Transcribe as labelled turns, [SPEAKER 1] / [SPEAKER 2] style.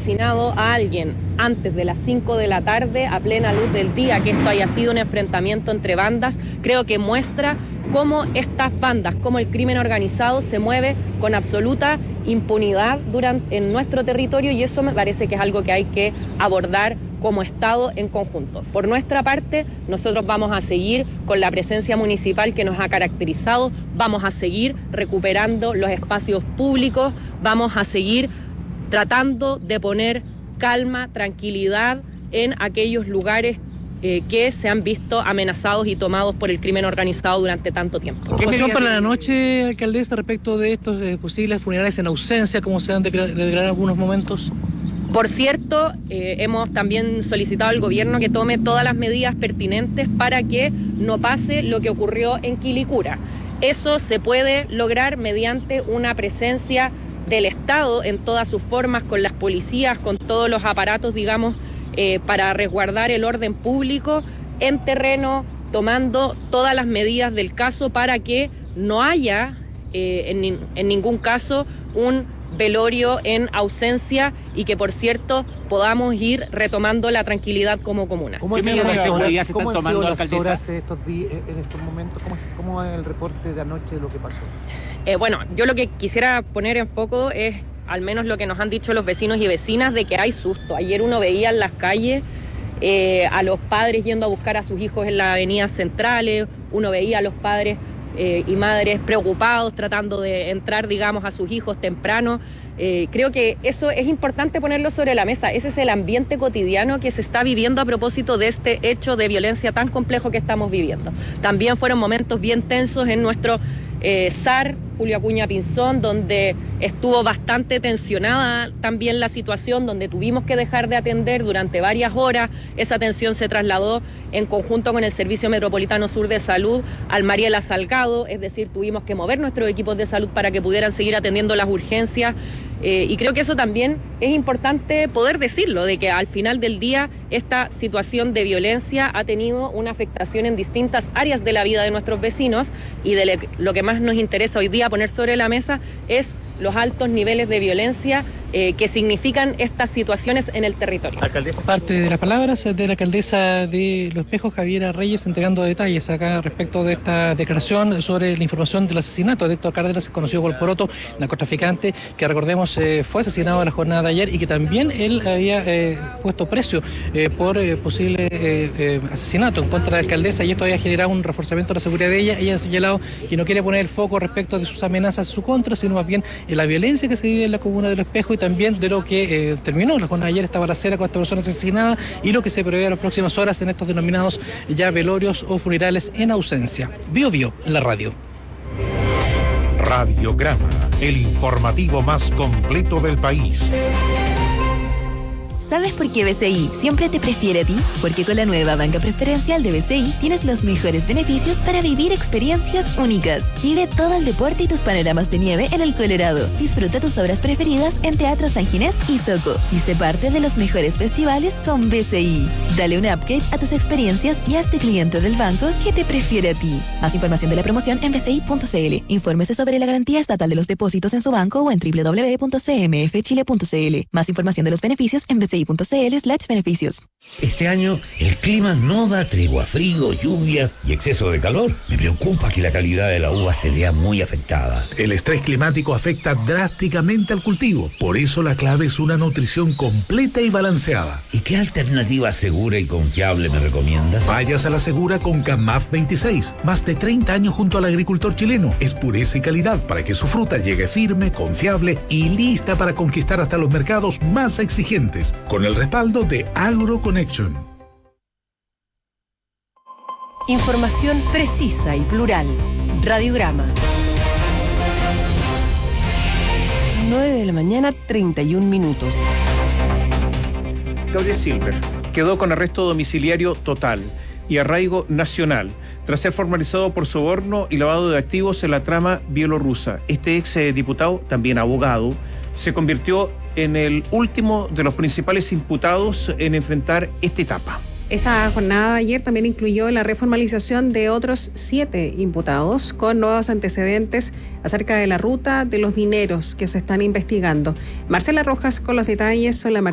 [SPEAKER 1] asesinado a alguien antes de las 5 de la tarde, a plena luz del día, que esto haya sido un enfrentamiento entre bandas, creo que muestra cómo estas bandas, cómo el crimen organizado se mueve con absoluta impunidad en nuestro territorio, y eso me parece que es algo que hay que abordar como Estado en conjunto. Por nuestra parte, nosotros vamos a seguir con la presencia municipal que nos ha caracterizado, vamos a seguir recuperando los espacios públicos, vamos a seguir tratando de poner calma, tranquilidad en aquellos lugares que se han visto amenazados y tomados por el crimen organizado durante tanto tiempo.
[SPEAKER 2] ¿Qué pasión para la noche, alcaldesa, respecto de estos posibles funerales en ausencia, como se han declarado en algunos momentos?
[SPEAKER 1] Por cierto, hemos también solicitado al gobierno que tome todas las medidas pertinentes para que no pase lo que ocurrió en Quilicura. Eso se puede lograr mediante una presencia del Estado en todas sus formas, con las policías, con todos los aparatos, digamos, para resguardar el orden público en terreno, tomando todas las medidas del caso para que no haya en ningún caso un velorio en ausencia y que, por cierto, podamos ir retomando la tranquilidad como comuna.
[SPEAKER 3] ¿Cómo han sido las horas en estos momentos? ¿Cómo es el reporte de anoche de lo que pasó?
[SPEAKER 1] Bueno, yo lo que quisiera poner en foco es al menos lo que nos han dicho los vecinos y vecinas de que hay susto. Ayer uno veía en las calles a los padres yendo a buscar a sus hijos en las avenidas centrales, uno veía a los padres y madres preocupados tratando de entrar, digamos, a sus hijos temprano. Creo que eso es importante ponerlo sobre la mesa. Ese es el ambiente cotidiano que se está viviendo a propósito de este hecho de violencia tan complejo que estamos viviendo. También fueron momentos bien tensos en nuestro SAR, Julio Acuña Pinzón, donde estuvo bastante tensionada también la situación, donde tuvimos que dejar de atender durante varias horas. Esa atención se trasladó en conjunto con el Servicio Metropolitano Sur de Salud al Mariela Salgado, es decir, tuvimos que mover nuestros equipos de salud para que pudieran seguir atendiendo las urgencias. Y creo que eso también es importante poder decirlo, de que al final del día esta situación de violencia ha tenido una afectación en distintas áreas de la vida de nuestros vecinos, y de lo que más nos interesa hoy día poner sobre la mesa es los altos niveles de violencia que significan estas situaciones en el territorio.
[SPEAKER 2] Alcaldesa. Parte de las palabras de la alcaldesa de Los Espejos, Javiera Reyes, entregando detalles acá respecto de esta declaración sobre la información del asesinato de Héctor Cárdenas, conocido por Poroto, narcotraficante, que recordemos fue asesinado en la jornada de ayer y que también él había puesto precio por posible asesinato en contra de la alcaldesa, y esto había generado un reforzamiento de la seguridad de ella. Ella ha señalado que no quiere poner el foco respecto de sus amenazas en su contra, sino más bien en la violencia que se vive en la comuna de Los Espejos, y también de lo que terminó la jornada de ayer, esta balacera con esta persona asesinada, y lo que se prevé en las próximas horas en estos denominados ya velorios o funerales en ausencia. Bio Bio, la radio.
[SPEAKER 4] Radiograma, el informativo más completo del país.
[SPEAKER 5] ¿Sabes por qué BCI siempre te prefiere a ti? Porque con la nueva banca preferencial de BCI tienes los mejores beneficios para vivir experiencias únicas. Vive todo el deporte y tus panoramas de nieve en el Colorado. Disfruta tus obras preferidas en Teatro San Ginés y Soco. Y sé parte de los mejores festivales con BCI. Dale un upgrade a tus experiencias y hazte cliente del banco que te prefiere a ti. Más información de la promoción en bci.cl. Infórmese sobre la garantía estatal de los depósitos en su banco o en www.cmfchile.cl. Más información de los beneficios en bci.cl/beneficios.
[SPEAKER 6] Este año el clima no da tregua, frío, lluvias y exceso de calor. Me preocupa que la calidad de la uva se vea muy afectada.
[SPEAKER 7] El estrés climático afecta drásticamente al cultivo. Por eso la clave es una nutrición completa y balanceada.
[SPEAKER 6] ¿Y qué alternativa segura y confiable me recomienda?
[SPEAKER 7] Vayas a la segura con CAMAF 26. Más de 30 años junto al agricultor chileno. Es pureza y calidad para que su fruta llegue firme, confiable y lista para conquistar hasta los mercados más exigentes. Con el respaldo de AgroConnection.
[SPEAKER 8] Información precisa y plural. Radiograma. 9:31 a.m.
[SPEAKER 9] Gabriel Silver quedó con arresto domiciliario total y arraigo nacional tras ser formalizado por soborno y lavado de activos en la trama bielorrusa. Este ex diputado, también abogado, se convirtió en el último de los principales imputados en enfrentar esta etapa.
[SPEAKER 10] Esta jornada de ayer también incluyó la reformalización de otros 7 imputados con nuevos antecedentes acerca de la ruta de los dineros que se están investigando. Marcela Rojas con los detalles. Hola,